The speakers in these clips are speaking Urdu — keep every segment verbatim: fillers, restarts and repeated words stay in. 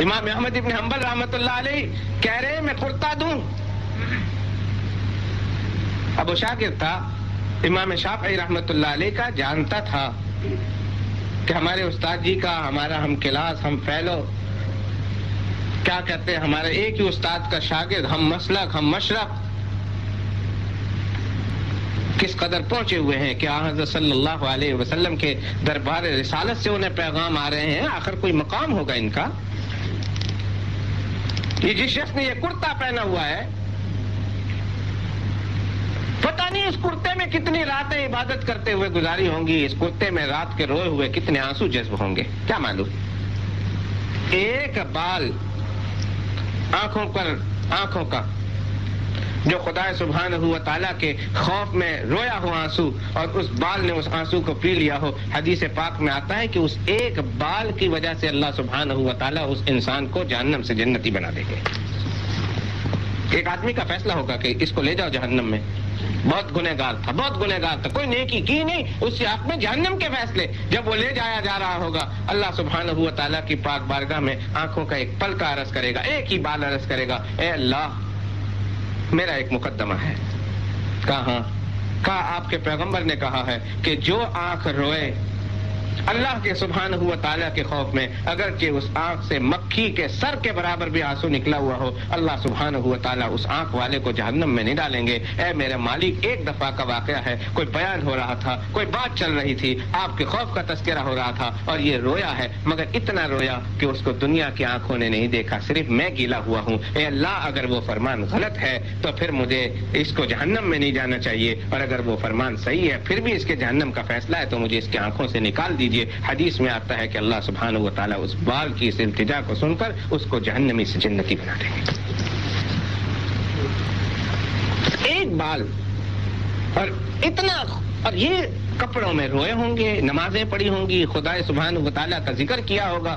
امام احمد ابن حنبل رحمۃ اللہ علیہ کہہ رہے میں کرتا دوں. ابو شاکر تھا امام شافعی رحمۃ اللہ علیہ کا، جانتا تھا کہ ہمارے استاد جی کا، ہمارا ہم کلاس، ہم فیلو کیا کہتے ہیں، ہمارے ایک ہی استاد کا شاگرد، ہم مسلک، ہم مشرق کس قدر پہنچے ہوئے ہیں کہ آن حضرت صلی اللہ علیہ وسلم کے دربار رسالت سے انہیں پیغام آ رہے ہیں. آخر کوئی مقام ہوگا ان کا. یہ جس شخص نے یہ کرتا پہنا ہوا ہے، پتہ نہیں اس کرتے میں کتنی راتیں عبادت کرتے ہوئے گزاری ہوں گی، اس کرتے میں رات کے روئے ہوئے کتنے آنسو جذب ہوں گے، کیا معلوم. ایک بال آنکھوں پر آنکھوں کا جو خدا سبحانہ و تعالیٰ کے خوف میں رویا ہو آنسو، اور اس بال نے اس آنسو کو پی لیا ہو. حدیث پاک میں آتا ہے کہ اس ایک بال کی وجہ سے اللہ سبحانہ و تعالیٰ اس انسان کو جہنم سے جنتی بنا دے گے. ایک آدمی کا فیصلہ ہوگا کہ اس کو لے جاؤ جہنم میں، بہت گنہگار تھا، بہت گنہگار تھا، کوئی نیکی کی نہیں، اس سے حق میں جہنم کے فیصلے. جب وہ لے جایا جا رہا ہوگا، اللہ سبحانہ و تعالیٰ کی پاک بارگاہ میں آنکھوں کا ایک پل کا عرض کرے گا، ایک ہی بال عرض کرے گا، اے اللہ میرا ایک مقدمہ ہے. کہاں؟ کہا آپ کے پیغمبر نے کہا ہے کہ جو آنکھ روئے اللہ کے سبحانہ و تعالیٰ کے خوف میں، اگرچہ اس آنکھ سے مکھی کے سر کے برابر بھی آنسو نکلا ہوا ہو، اللہ سبحانہ و تعالیٰ اس آنکھ والے کو جہنم میں نہیں ڈالیں گے. اے میرے مالک، ایک دفعہ کا واقعہ ہے، کوئی بیان ہو رہا تھا، کوئی بات چل رہی تھی، آپ کے خوف کا تذکرہ ہو رہا تھا، اور یہ رویا ہے، مگر اتنا رویا کہ اس کو دنیا کی آنکھوں نے نہیں دیکھا، صرف میں گیلا ہوا ہوں. اے اللہ، اگر وہ فرمان غلط ہے تو پھر مجھے اس کو جہنم میں نہیں جانا چاہیے، اور اگر وہ فرمان صحیح ہے، پھر بھی اس کے جہنم کا فیصلہ ہے، تو مجھے اس کی آنکھوں سے نکال دیجیے. حدیث میں آتا ہے کہ اللہ سبحانہ و تعالیٰ اس بال کی اس التجا کو سن کر اس کو جہنمی سے جنتی بنا دیں گے. ایک بال، اور اتنا، اور یہ کپڑوں میں روئے ہوں گے، نمازیں پڑھی ہوں گی، خدا سبحانہ و تعالیٰ کا ذکر کیا ہوگا.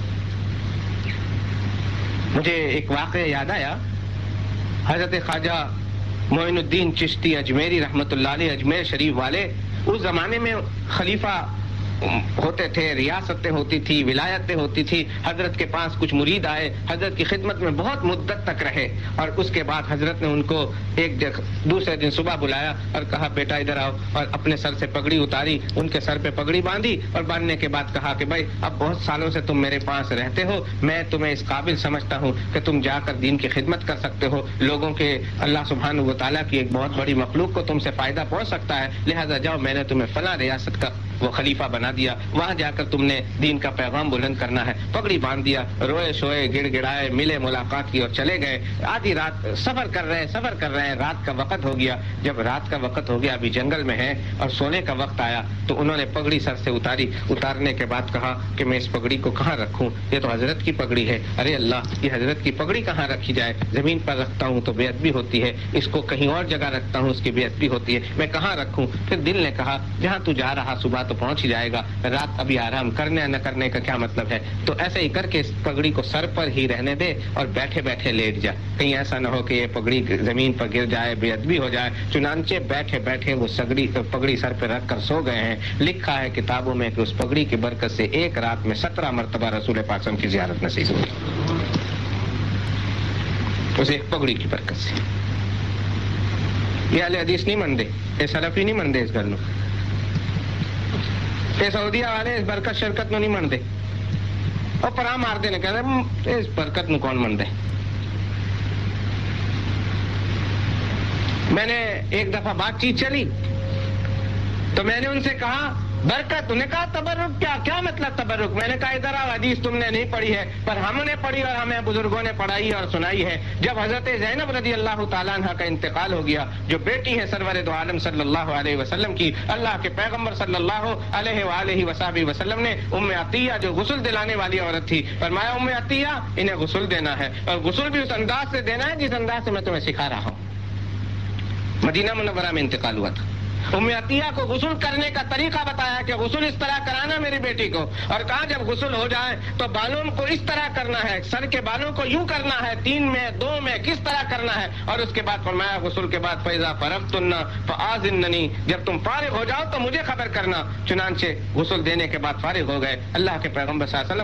مجھے ایک واقعہ یاد آیا، حضرت خواجہ معین الدین چشتی اجمیری رحمۃ اللہ علیہ، اجمیر شریف والے، اس زمانے میں خلیفہ ہوتے تھے، ریاستیں ہوتی تھی، ولایتیں ہوتی تھی. حضرت کے پاس کچھ مرید آئے، حضرت کی خدمت میں بہت مدت تک رہے، اور اس کے بعد حضرت نے ان کو ایک دوسرے دن صبح بلایا اور کہا بیٹا ادھر آؤ، اور اپنے سر سے پگڑی اتاری، ان کے سر پہ پگڑی باندھی، اور باندھنے کے بعد کہا کہ بھائی اب بہت سالوں سے تم میرے پاس رہتے ہو، میں تمہیں اس قابل سمجھتا ہوں کہ تم جا کر دین کی خدمت کر سکتے ہو، لوگوں کے اللہ سبحانہ و تعالیٰ کی ایک بہت بڑی مخلوق کو تم سے فائدہ پہنچ سکتا ہے، لہذا جاؤ، میں نے تمہیں فلاں ریاست کا وہ خلیفہ بنا دیا، وہاں جا کر تم نے دین کا پیغام بلند کرنا ہے. پگڑی باندھ دیا، روئے شوئے، گڑ گڑائے، ملے، ملاقات کی اور چلے گئے. آدھی رات سفر کر رہے ہیں سفر کر رہے ہیں رات کا وقت ہو گیا. جب رات کا وقت ہو گیا، ابھی جنگل میں ہے اور سونے کا وقت آیا، تو انہوں نے پگڑی سر سے اتاری. اتارنے کے بعد کہا کہ میں اس پگڑی کو کہاں رکھوں، یہ تو حضرت کی پگڑی ہے. ارے اللہ، یہ حضرت کی پگڑی کہاں رکھی جائے؟ زمین پر رکھتا ہوں تو بے ادبی ہوتی ہے، اس کو کہیں اور جگہ رکھتا ہوں، اس کی بے ادبی ہوتی ہے، میں کہاں رکھوں؟ پھر دل نے کہا جہاں تو جا رہا صبح تو پہنچ ہی جائے گا، رات ابھی آرام کرنے نہ کرنے کا کیا مطلب ہے؟ تو ایسے ہی کر کے اس پگڑی کو سر پر ہی رہنے دے اور بیٹھے بیٹھے لیٹ جا، کہیں ایسا نہ ہو کہ یہ پگڑی زمین پر گر جائے، بے ادبی ہو جائے. چنانچہ بیٹھے بیٹھے وہ سگڑی پگڑی سر پہ رکھ کر سو گئے ہیں. لکھا ہے کتابوں میں کہ اس پگڑی کی برکت سے ایک رات میں سترہ مرتبہ رسول پاک صلی اللہ علیہ وسلم کی زیارت نصیب ہوئی، اس ایک پگڑی کی برکت سے. یہ اہل حدیث نہیں من دے، یہ سلفی نہیں من دے اس گل نو، یہ سعودیہ والے اس برکت شرکت نو نہیں من دے، اور پرا مارتے نے کہتے اس برکت نو کون من دے. میں نے ایک دفعہ بات چیت چلی تو میں نے ان سے کہا برکت، انہوں نے کہا تبرک کیا کیا مطلب تبرک؟ میں نے کہا ادھر آؤ، حدیث تم نے نہیں پڑھی ہے پر ہم نے پڑھی اور ہمیں بزرگوں نے پڑھائی اور سنائی ہے. جب حضرت زینب رضی اللہ تعالیٰ عنہ کا انتقال ہو گیا، جو بیٹی ہے سرور دو عالم صلی اللہ علیہ وسلم کی، اللہ کے پیغمبر صلی اللہ علیہ وآلہ وصحبہ وسلم نے ام عطیہ جو غسل دلانے والی عورت تھی، فرمایا ام عطیہ انہیں غسل دینا ہے، اور غسل بھی اس انداز سے دینا ہے جس انداز سے میں تمہیں سکھا رہا ہوں. مدینہ منورہ میں انتقال ہوا تھا. ام عطیہ کو غسل کرنے کا طریقہ بتایا کہ غسل اس طرح کرانا میری بیٹی کو، اور کہا جب غسل ہو جائے تو بالوں کو اس طرح کرنا ہے، سر کے بالوں کو یوں کرنا ہے، تین میں دو میں کس طرح کرنا ہے. اور اس کے بعد فرمایا غسل کے بعد فَإِذَا فَرَغْتُنَّ فَآذِنَّنِي، جب تم فارغ ہو جاؤ تو مجھے خبر کرنا. چنانچہ غسل دینے کے بعد فارغ ہو گئے. اللہ کے پیغمبر صلی اللہ علیہ وسلم